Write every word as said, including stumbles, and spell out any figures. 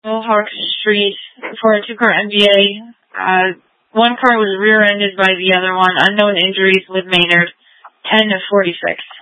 Mohawk Street for a two-car M V A. Uh, one car was rear-ended by the other one. Unknown injuries with Maynard. ten to forty-six.